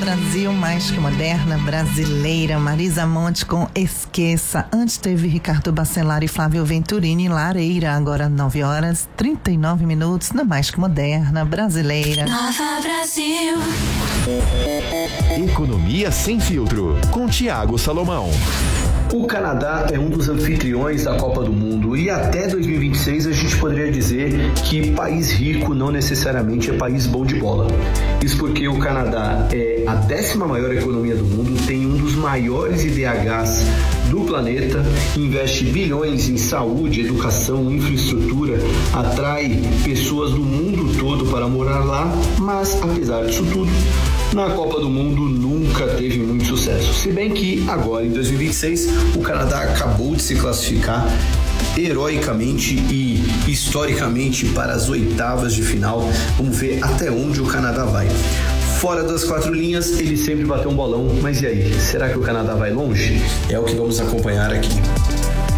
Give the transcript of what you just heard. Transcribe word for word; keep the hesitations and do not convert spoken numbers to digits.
Brasil, mais que moderna, brasileira. Marisa Monte com Esqueça. Antes teve Ricardo Bacelar e Flávio Venturini, Lareira. Agora nove horas, trinta e nove minutos, na mais que moderna, brasileira. Nova Brasil. Economia sem filtro, com Tiago Salomão. O Canadá é um dos anfitriões da Copa do Mundo e até dois mil e vinte e seis a gente poderia dizer que país rico não necessariamente é país bom de bola. Isso porque o Canadá é a décima maior economia do mundo, tem um dos maiores I D Hs do planeta, investe bilhões em saúde, educação, infraestrutura, atrai pessoas do mundo todo para morar lá, mas apesar disso tudo, na Copa do Mundo nunca teve muito sucesso. Se bem que agora, em dois mil e vinte e seis, o Canadá acabou de se classificar heroicamente e historicamente para as oitavas de final. Vamos ver até onde o Canadá vai. Fora das quatro linhas, ele sempre bateu um bolão, mas e aí? Será que o Canadá vai longe? É o que vamos acompanhar aqui.